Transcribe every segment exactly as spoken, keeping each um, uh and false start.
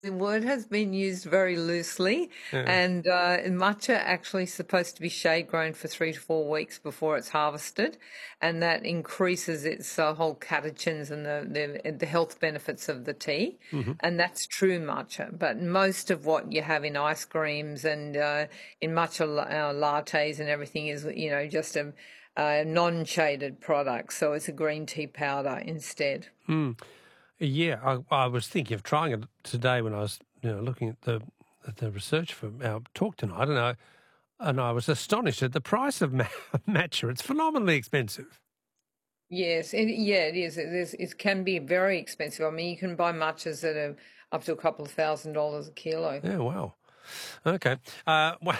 The word has been used very loosely, Yeah. and uh, matcha actually is supposed to be shade grown for three to four weeks before it's harvested, and that increases its uh, whole catechins and the, the the health benefits of the tea, Mm-hmm. and that's true matcha. But most of what you have in ice creams and uh, in matcha uh, lattes and everything is, you know, just a, a non-shaded product, so it's a green tea powder instead. Mm. Yeah, I, I was thinking of trying it today when I was, you know, looking at the at the research for our talk tonight, and I and I was astonished at the price of ma- matcha. It's phenomenally expensive. Yes, it, yeah, it is. It is. It can be very expensive. I mean, you can buy matchas that are up to a couple of thousand dollars a kilo. Yeah, wow. Okay. Uh, well,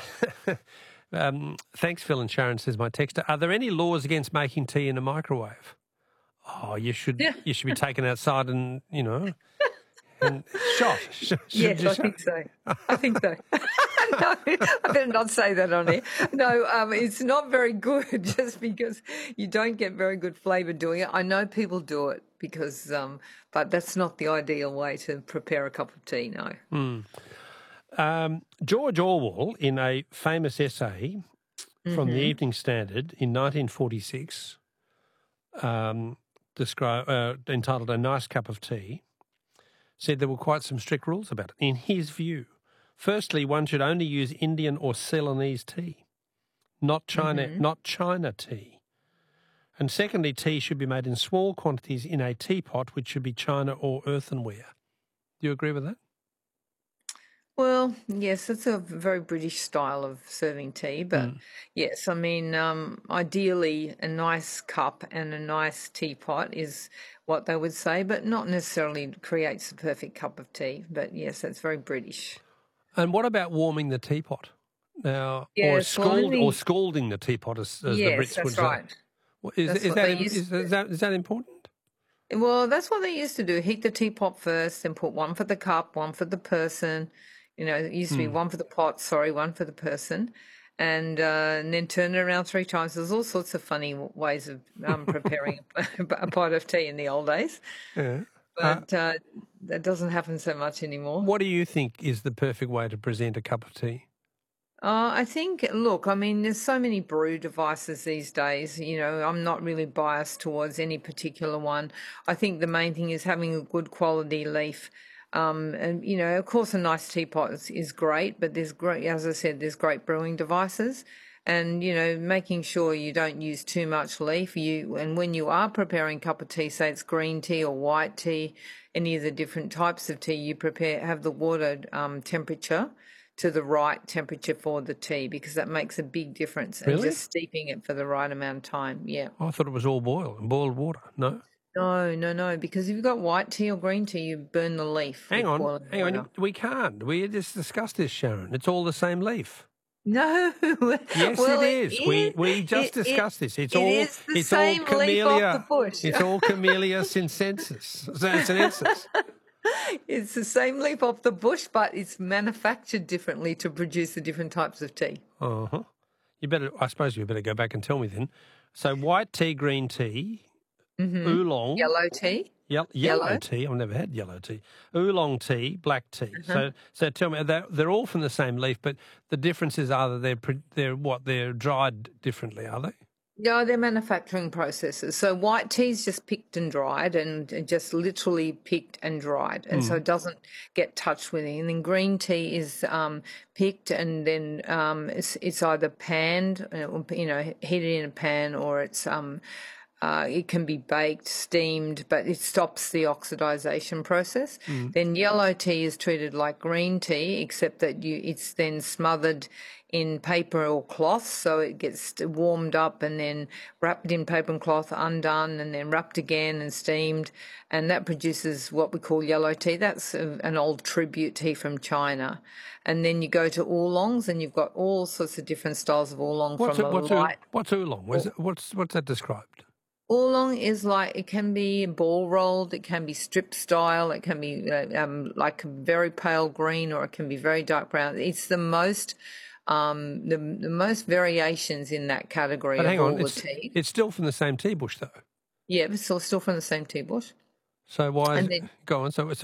um, thanks, Phil and Sharon, says my texter. Are there any laws against making tea in a microwave? Oh, you should Yeah. you should be taken outside and, you know, and shot. Should, Yes, you I shot? think so. I think so. No, I better not say that on here. No, um, it's not very good just because you don't get very good flavour doing it. I know people do it because, um, but that's not the ideal way to prepare a cup of tea, no. Mm. Um, George Orwell, in a famous essay from the Mm-hmm. Evening Standard in nineteen forty-six, um, describe, uh, entitled A Nice Cup of Tea, said there were quite some strict rules about it. In his view, firstly, one should only use Indian or Ceylonese tea, not China, Mm-hmm. not China tea. And secondly, tea should be made in small quantities in a teapot, which should be china or earthenware. Do you agree with that? Well, yes, it's a very British style of serving tea, but Mm. yes, I mean, um, ideally a nice cup and a nice teapot is what they would say, but not necessarily creates the perfect cup of tea. But yes, that's very British. And what about warming the teapot? Now, or Yes, well, scald, or only scalding the teapot, as, as the yes, Brits would that's say. right. Well, Is, That's is, what that, they is, used to is, that, is that important? do. Well, that's what they used to do. Heat the teapot first, then put one for the cup, one for the person. You know, it used to be Mm. one for the pot, sorry, one for the person. And, uh, and then turn it around three times. There's all sorts of funny w- ways of um, preparing a, a pot of tea in the old days, Yeah. Uh, but uh, that doesn't happen so much anymore. what do you think is the perfect way to present a cup of tea? Uh, I think, look, I mean, there's so many brew devices these days. You know, I'm not really biased towards any particular one. I think the main thing is having a good quality leaf. Um, and, you know, of course, a nice teapot is, is great, but there's great, as I said, there's great brewing devices. And, you know, making sure you don't use too much leaf. You, and when you are preparing a cup of tea, say it's green tea or white tea, any of the different types of tea, you prepare, have the water um, temperature to the right temperature for the tea because that makes a big difference and Really? just steeping it for the right amount of time. Yeah. I thought it was all boiled, boiled water. No? No, no, no, because if you've got white tea or green tea, you burn the leaf Hang with on, boiling hang water. on. We can't. We just discussed this, Sharon. It's all the same leaf. No, Yes, well, it it is. We is. we just It, it, discussed this. It's it all is the it's all same leaf off the Camellia. bush. It's all Camellia sinensis. Sinensis. It's the same leaf off the bush, but it's manufactured differently to produce the different types of tea. Uh huh. You better. I suppose you better go back and tell me then. So white tea, green tea, Mm-hmm. oolong, Yellow tea. Yellow, yellow Yellow. tea. I've never had yellow tea. Oolong tea, black tea. Uh-huh. So, so tell me, they're, they're all from the same leaf, but the differences are that they're pro- they're what they're dried differently, are they? Yeah, they're manufacturing processes. So white tea is just picked and dried and and just literally picked and dried. And so Mm. it doesn't get touched with it. And then green tea is um, picked and then um, it's, it's either panned, uh, or, you know, heated in a pan or it's um, uh, it can be baked, steamed, but it stops the oxidization process. Mm. Then yellow tea is treated like green tea, except that you it's then smothered in paper or cloth, so it gets warmed up and then wrapped in paper and cloth, undone, and then wrapped again and steamed, and that produces what we call yellow tea. That's a, an old tribute tea from China. And then you go to oolongs, and you've got all sorts of different styles of oolong What's from it, a what's ool- light. what's oolong? What's, it- what's what's that described? Oolong is like it can be ball rolled, it can be strip style, it can be uh, um, like a very pale green, or it can be very dark brown. It's the most um, the the most variations in that category But of hang all on, the it's tea. it's still from the same tea bush though. Yeah, but still still from the same tea bush. So why is And it, then go on? So so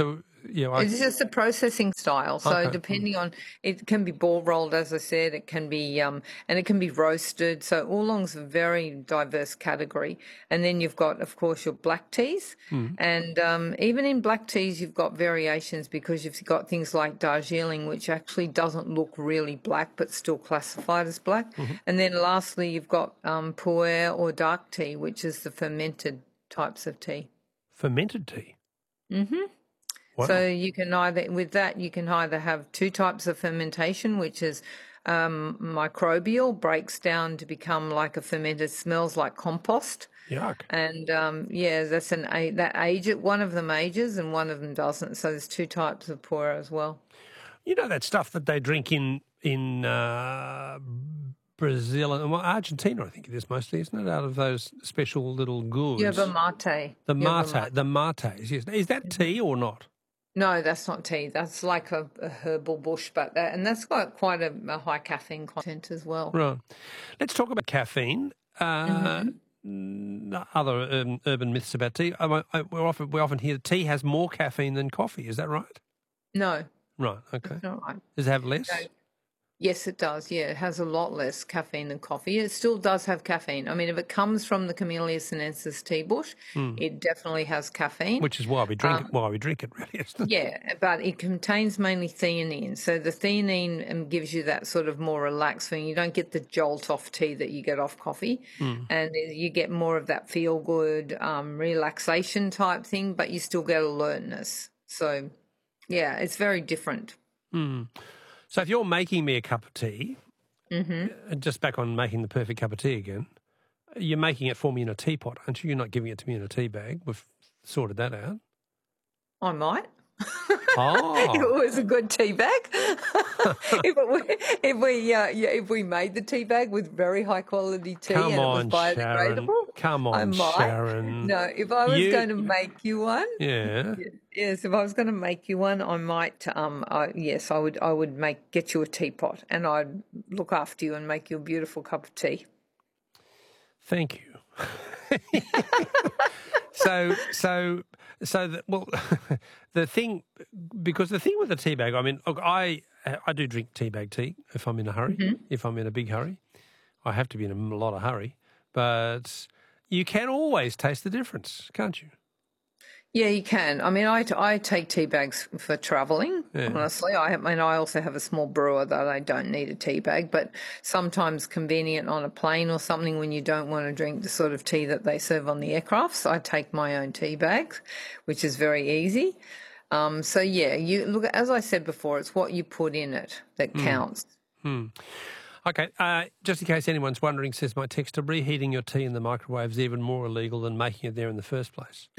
yeah, I, It's just a processing style. So Okay. depending on, it can be ball rolled, as I said, it can be, um, and it can be roasted. So oolong's a very diverse category. And then you've got, of course, your black teas. Mm. And um, even in black teas, you've got variations because you've got things like Darjeeling, which actually doesn't look really black, but still classified as black. Mm-hmm. And then lastly, you've got um, pu'er or dark tea, which is the fermented types of tea. Fermented tea. Mm-hmm. Wow. So you can either, with that, you can either have two types of fermentation, which is um, microbial, breaks down to become like a fermented, smells like compost. Yuck. And um, yeah, that's an that age. One of them ages and one of them doesn't. So there's two types of pu'er as well. You know that stuff that they drink in in uh, Brazil and well, Argentina, I think it is mostly, isn't it? Out of those special little gourds. Yerba mate. The Yerba mate, mate. the mates. Yes. Is that tea or not? No, that's not tea. That's like a, a herbal bush, but that, and that's got quite a, a high caffeine content as well. Right. Let's talk about caffeine. Uh, Mm-hmm. Other um, urban myths about tea. I, I, we often we often hear tea has more caffeine than coffee. Is that right? No, Right. Okay. that's not right. Does it have less? No. Yes, it does. Yeah, it has a lot less caffeine than coffee. It still does have caffeine. I mean, if it comes from the Camellia sinensis tea bush, it definitely has caffeine. Which is why we drink it. Why we drink it, really, isn't it? Yeah, but it contains mainly theanine. So the theanine um, gives you that sort of more relaxed feeling. You don't get the jolt off tea that you get off coffee. And you get more of that feel-good um, relaxation type thing, but you still get alertness. So, yeah, it's very different. Mm. So if you're making me a cup of tea, mm-hmm. just back on making the perfect cup of tea again, you're making it for me in a teapot, aren't you? You're not giving it to me in a tea bag. We've sorted that out. I might. Oh. If it was a good tea bag. if, it were, if we uh, yeah, if we made the tea bag with very high quality tea Come and on, it was biodegradable, Sharon. Come on, I might. Sharon. No, if I was You- going to make you one, Yeah. yes, if I was going to make you one, I might. Um, I, yes, I would. I would make get you a teapot, and I'd look after you and make you a beautiful cup of tea. Thank you. so, so, so, the, well, the thing, because the thing with the tea bag, I mean, look, I, I do drink tea bag tea if I'm in a hurry, Mm-hmm. if I'm in a big hurry. I have to be in a lot of hurry, but you can always taste the difference, can't you? Yeah, you can. I mean, I, I take tea bags for travelling, Yeah. honestly. I have, and I also have a small brewer that I don't need a tea bag, but sometimes convenient on a plane or something when you don't want to drink the sort of tea that they serve on the aircrafts. I take my own tea bags, which is very easy. Um, so, yeah, you look, as I said before, it's what you put in it that counts. Hmm. Okay, uh, just in case anyone's wondering, says my texter, reheating your tea in the microwave is even more illegal than making it there in the first place.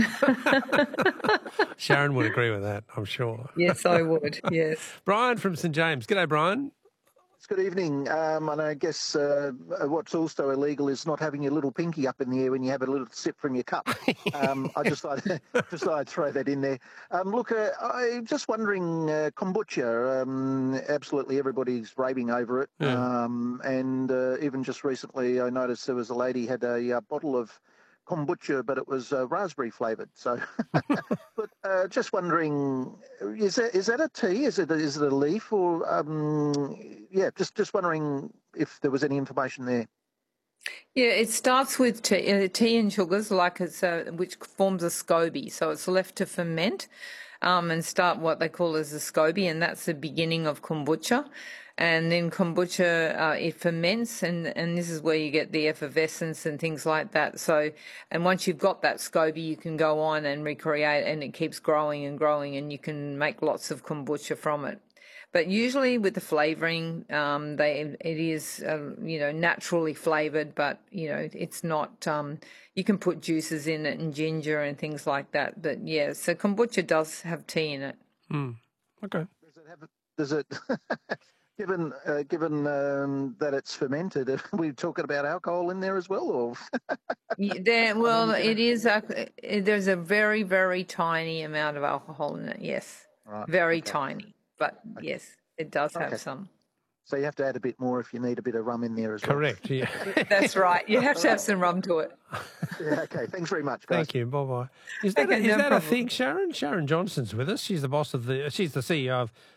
Sharon would agree with that, I'm sure. Yes, I would, yes. Brian from St James. G'day, Brian. Good evening. Um, and I guess uh, what's also illegal is not having your little pinky up in the air when you have a little sip from your cup. Um, I just thought, just thought I'd throw that in there. Um, look, uh, I'm just wondering, uh, kombucha, um, absolutely everybody's raving over it. Yeah. Um, and uh, even just recently I noticed there was a lady had a uh, bottle of kombucha, but it was uh, raspberry flavoured. So, but uh, just wondering, is that is that a tea? Is it a, is it a leaf or um, yeah? Just just wondering if there was any information there. Yeah, it starts with tea, uh, tea and sugars, like it's uh, which forms a SCOBY. So it's left to ferment um, and start what they call as a SCOBY, and that's the beginning of kombucha. And then kombucha, uh, it ferments, and, and this is where you get the effervescence and things like that. So, and once you've got that SCOBY, you can go on and recreate, and it keeps growing and growing, and you can make lots of kombucha from it. But usually with the flavouring, um, they it is uh, you know naturally flavoured, but you know it's not. Um, you can put juices in it and ginger and things like that. But yeah, so kombucha does have tea in it. Mm. Okay. Does it have? Does it? Given uh, given um, that it's fermented, are we talking about alcohol in there as well, or? Yeah, there, well, it is. Uh, there's a very very tiny amount of alcohol in it. Yes, Right, very okay. tiny, but Okay. yes, it does have Okay. some. So you have to add a bit more if you need a bit of rum in there as well. Correct, yeah. That's right. You have to have some rum to it. Yeah, okay. Thanks very much, guys. Thank you. Bye-bye. Is that, Okay, a, is no that a problem. thing, Sharon? Sharon Johnson's with us. She's the boss of the, she's the C E O of